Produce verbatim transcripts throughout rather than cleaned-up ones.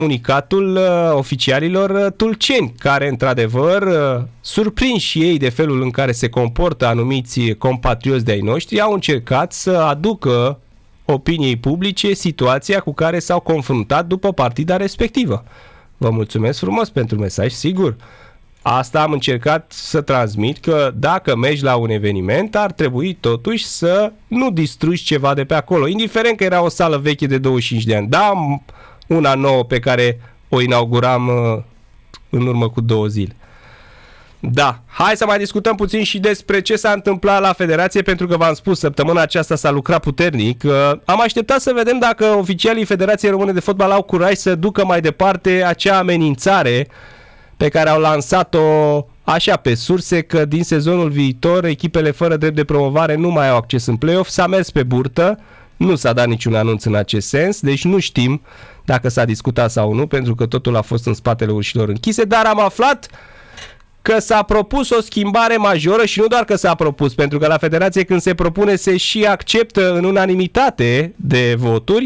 comunicatul uh, oficialilor uh, tulceni, care într-adevăr, uh, surprinși și ei de felul în care se comportă anumiți compatrioți de-ai noștri, au încercat să aducă opiniei publice situația cu care s-au confruntat după partida respectivă. Vă mulțumesc frumos pentru mesaj, sigur. Asta am încercat să transmit, că dacă mergi la un eveniment, ar trebui totuși să nu distrugi ceva de pe acolo, indiferent că era o sală veche de douăzeci și cinci de ani. Da, una nouă pe care o inauguram uh, în urmă cu două zile. Da, hai să mai discutăm puțin și despre ce s-a întâmplat la Federație, pentru că v-am spus, săptămâna aceasta s-a lucrat puternic. Uh, am așteptat să vedem dacă oficialii Federației Române de Fotbal au curaj să ducă mai departe acea amenințare pe care au lansat-o așa pe surse, că din sezonul viitor echipele fără drept de promovare nu mai au acces în play-off. S-a mers pe burtă, nu s-a dat niciun anunț în acest sens, deci nu știm dacă s-a discutat sau nu, pentru că totul a fost în spatele ușilor închise, dar am aflat că s-a propus o schimbare majoră și nu doar că s-a propus, pentru că la Federație când se propune se și acceptă în unanimitate de voturi.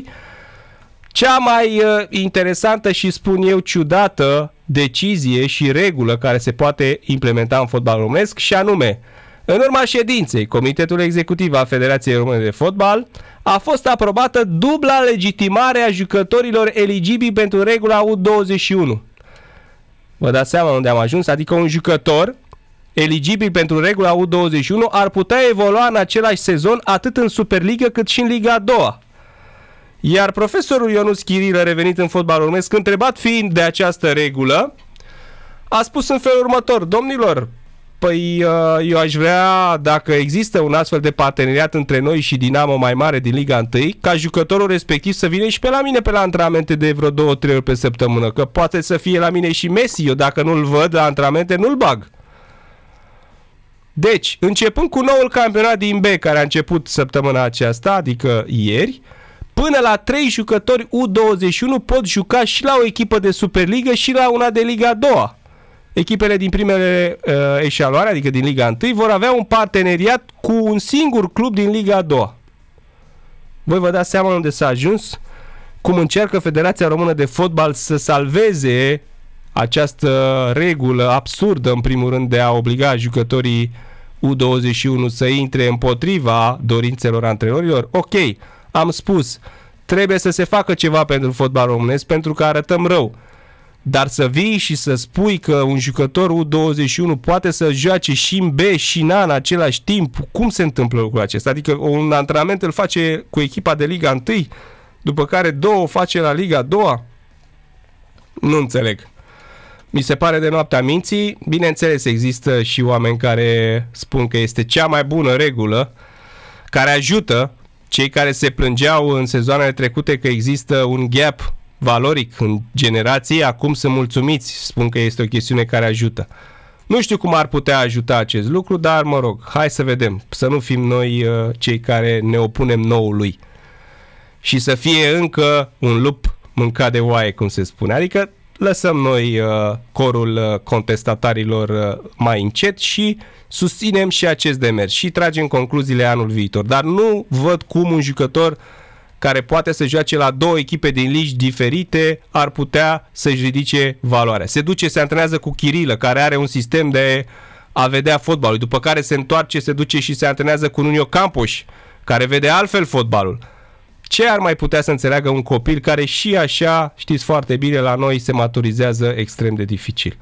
Cea mai uh, interesantă și, spun eu, ciudată decizie și regulă care se poate implementa în fotbal românesc, și anume, în urma ședinței Comitetului Executiv al Federației Române de Fotbal, a fost aprobată dubla legitimare a jucătorilor eligibili pentru regula U douăzeci și unu. Vă dați seama unde am ajuns? Adică un jucător eligibil pentru regula U douăzeci și unu ar putea evolua în același sezon atât în Superligă cât și în Liga a doua. Iar profesorul Ionuț Chirilă, revenit în fotbal românesc, întrebat fiind de această regulă, a spus în felul următor: domnilor, păi eu aș vrea, dacă există un astfel de parteneriat între noi și Dinamo mai mare din Liga unu, ca jucătorul respectiv să vină și pe la mine pe la antrenamente de vreo două trei ori pe săptămână, că poate să fie la mine și Messi, eu dacă nu-l văd la antrenamente nu-l bag. Deci, începând cu noul campionat din B, care a început săptămâna aceasta, adică ieri, până la trei jucători U douăzeci și unu pot juca și la o echipă de Superligă și la una de Liga a doua. Echipele din primele uh, eșaloare, adică din Liga unu, vor avea un parteneriat cu un singur club din Liga a doua. Voi vă dați seama unde s-a ajuns? Cum încearcă Federația Română de Fotbal să salveze această regulă absurdă, în primul rând, de a obliga jucătorii U douăzeci și unu să intre împotriva dorințelor antrenorilor. Ok, am spus, trebuie să se facă ceva pentru fotbal românesc, pentru că arătăm rău. Dar să vii și să spui că un jucător U douăzeci și unu poate să joace și în B și în A în același timp, cum se întâmplă lucrul acesta? Adică un antrenament îl face cu echipa de Liga unu, după care două o face la Liga a doua? Nu înțeleg. Mi se pare de noaptea minții. Bineînțeles, există și oameni care spun că este cea mai bună regulă, care ajută cei care se plângeau în sezoanele trecute că există un gap valoric în generații, acum sunt mulțumiți, spun că este o chestiune care ajută. Nu știu cum ar putea ajuta acest lucru, dar mă rog, hai să vedem, să nu fim noi uh, cei care ne opunem noului și să fie încă un lup mâncat de oaie, cum se spune. Adică lăsăm noi uh, corul uh, contestatarilor uh, mai încet și susținem și acest demers și tragem concluziile anul viitor. Dar nu văd cum un jucător care poate să joace la două echipe din ligi diferite ar putea să-și ridice valoarea. Se duce, se antrenează cu Chirilă, care are un sistem de a vedea fotbalul, după care se întoarce, se duce și se antrenează cu Nuno Campos, care vede altfel fotbalul. Ce ar mai putea să înțeleagă un copil care și așa, știți foarte bine, la noi se maturizează extrem de dificil?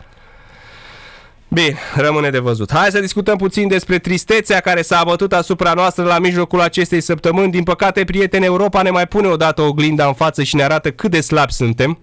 Bine, rămâne de văzut. Hai să discutăm puțin despre tristețea care s-a abătut asupra noastră la mijlocul acestei săptămâni. Din păcate, prieteni, Europa ne mai pune odată oglinda în față și ne arată cât de slabi suntem.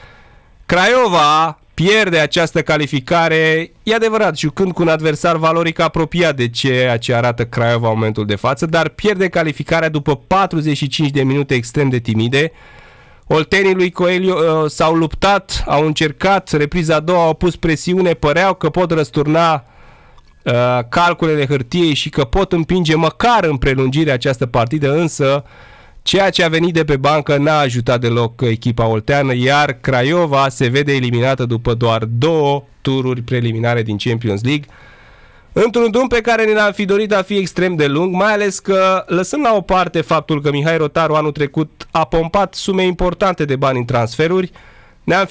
Craiova pierde această calificare, e adevărat, jucând cu un adversar valoric apropiat de ceea ce arată Craiova în momentul de față, dar pierde calificarea după patruzeci și cinci de minute extrem de timide. Oltenii lui Coelho uh, s-au luptat, au încercat, repriza a doua au pus presiune, păreau că pot răsturna uh, calculele hârtiei și că pot împinge măcar în prelungire această partidă, însă ceea ce a venit de pe bancă n-a ajutat deloc echipa olteană, iar Craiova se vede eliminată după doar două tururi preliminare din Champions League, într-un drum pe care ne l-am fi dorit a fi extrem de lung, mai ales că, lăsând la o parte faptul că Mihai Rotaru anul trecut a pompat sume importante de bani în transferuri, Ne-am